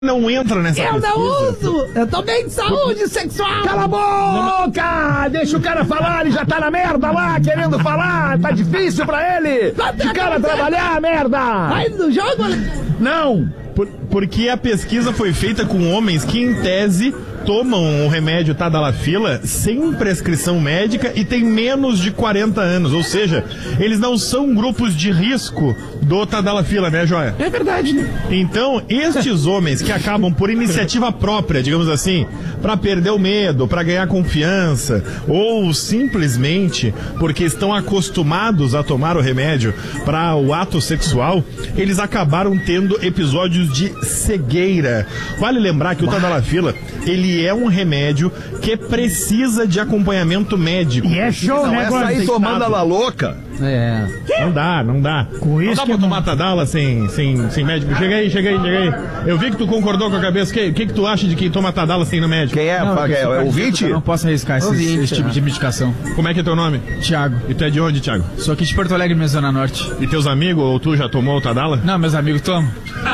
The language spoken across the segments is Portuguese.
não entra nessa pesquisa. Eu não uso! Eu tô bem de saúde sexual! Cala a boca! Deixa o cara falar, ele já tá na merda lá, querendo falar. Tá difícil pra ele! De cara trabalhar, merda! Vai no jogo? Não! Porque a pesquisa foi feita com homens que, em tese, tomam o remédio Tadalafila sem prescrição médica e têm menos de 40 anos. Ou seja, eles não são grupos de risco do Tadalafila, né, Joia? É verdade, né? Então, estes homens que acabam por iniciativa própria, digamos assim, para perder o medo, para ganhar confiança, ou simplesmente porque estão acostumados a tomar o remédio para o ato sexual, eles acabaram tendo episódios de cegueira. Vale lembrar que o Tadalafila, ele é um remédio que precisa de acompanhamento médico. E é show, né? Essa aí tomando ela louca. É. Não dá. Com isso não dá pra tomar Tadala sem médico. Chega aí. Eu vi que tu concordou com a cabeça. O que tu acha de quem toma Tadala sem ir no médico? Quem é? É ouvinte? Eu não posso arriscar esse tipo de medicação. Como é que é teu nome? Thiago. E tu é de onde, Thiago? Sou aqui de Porto Alegre, minha Zona Norte. E teus amigos, ou tu já tomou o Tadala? Não, meus amigos tomam.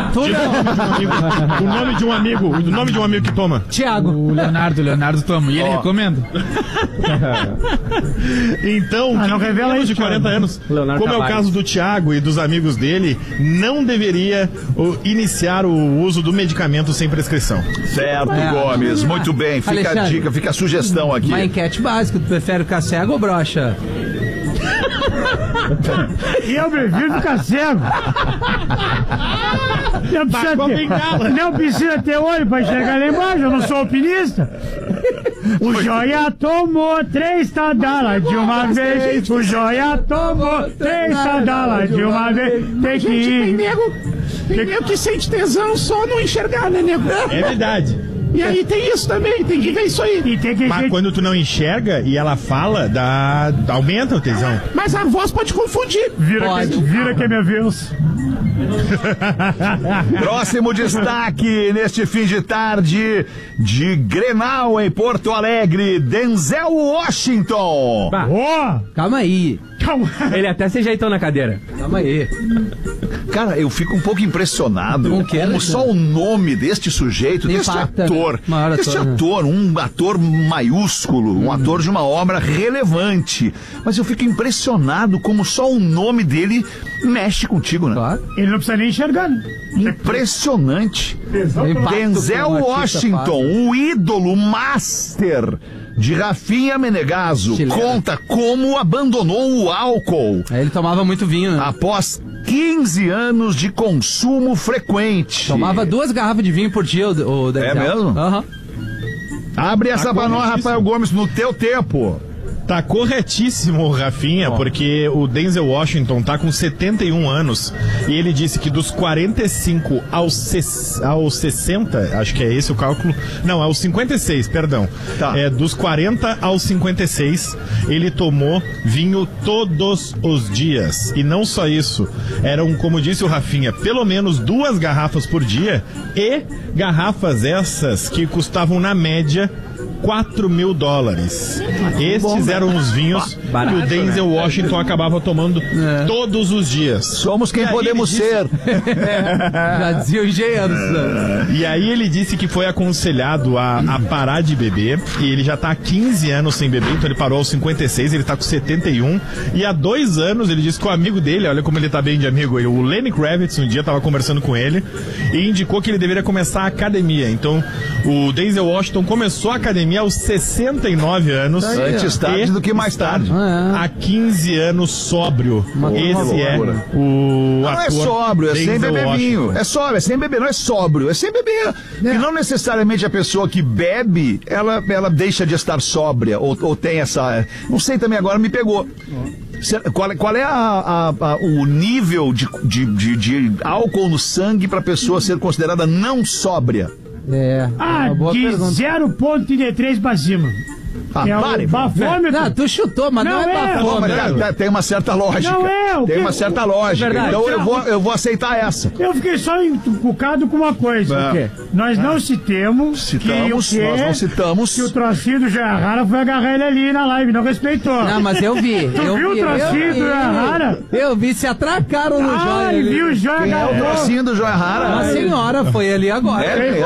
O nome de um amigo que toma. Thiago. O Leonardo toma. E ele recomenda. Então, não revela menos isso, de 40 anos, Leonardo como é o Tavares. caso do Thiago e dos amigos dele, não deveria iniciar o uso do medicamento sem prescrição. Certo, Gomes. Muito bem. Fica a Alexandre, dica, fica a sugestão aqui. Uma enquete básica, tu prefere ficar cego ou broxa? Eu prefiro ficar cego. Não precisa ter olho pra enxergar lá embaixo, eu não sou alpinista. O Joia tomou 3 Tadala de uma vez. O Joia tomou 3 Tadala de uma vez. Tem que ir. Tem nego que sente tesão só não enxergar, né, nego? É verdade. E aí tem isso também, tem que ver isso aí. E tem que Mas quando tu não enxerga e ela fala, aumenta o tesão. Mas a voz pode confundir. Vira que é minha vez. Próximo destaque neste fim de tarde de Grenal em Porto Alegre, Denzel Washington. Calma aí. Ele até se ajeitou na cadeira. Calma aí. Cara, eu fico um pouco impressionado Com que, como né? só o nome deste sujeito, deste Impacta, ator, né? Maior deste ator, né? ator, um ator maiúsculo, um ator de uma obra relevante. Mas eu fico impressionado como só o nome dele mexe contigo, né? Claro. Ele não precisa nem enxergar. Impressionante. Impacto Denzel que um artista Washington, faz. o ídolo master de Rafinha Menegaso, Chileno. conta como abandonou o álcool Aí ele tomava muito vinho, né? após 15 anos de consumo frequente. Tomava 2 garrafas de vinho por dia, o Denzel. É mesmo? Aham. Abre essa pra nós, Rafael Gomes, no teu tempo. Tá corretíssimo, Rafinha, porque o Denzel Washington tá com 71 anos e ele disse que dos 45 aos 60, acho que é esse o cálculo, não, aos 56, perdão, Tá. dos 40 aos 56, ele tomou vinho todos os dias. E não só isso, eram, como disse o Rafinha, pelo menos 2 garrafas por dia e garrafas essas que custavam na média $4.000. Estes eram os vinhos que o Denzel Washington acabava tomando todos os dias. Somos quem E aí podemos ele ser. Já dizia o engenheiro. E aí ele disse que foi aconselhado a parar de beber, e ele já tá há 15 anos sem beber, então ele parou aos 56, ele tá com 71, e há 2 anos ele disse que o amigo dele, olha como ele tá bem de amigo, o Lenny Kravitz, um dia tava conversando com ele, e indicou que ele deveria começar a academia. Então, o Denzel Washington começou a academia aos 69 anos. Antes tarde do que mais tarde. Há 15 anos sóbrio. Esse é o Não ator é sóbrio, é sem Denzel beber Washington. vinho. É sóbrio, é sem beber, não é sóbrio, é sem beber. E não necessariamente a pessoa que bebe, ela deixa de estar sóbria, ou tem essa... Não sei também, agora me pegou. Qual é o nível de álcool no sangue para a pessoa ser considerada não sóbria? É. Uma boa De pergunta. 0,3 pra cima. Que é o pare. bafômetro. Não, tu chutou, mas não, Não é é. bafômetro. Pô, mas tem uma certa lógica. Não é, o Tem que- uma certa lógica. Verdade. Então eu vou aceitar essa. Eu fiquei só encucado com uma coisa. O quê? Nós não citamos Citamos, que o quê? nós não citamos. Que o trocinho do Joiahara foi agarrar ele ali na live, não respeitou. Não, mas eu vi. Tu viu o trocinho do Joiahara? Eu vi, se atracaram no Ah, Joia. ele ali. viu o Joia Quem é o agarrou. trocinho do Joiahara? Uma senhora foi ali agora. É,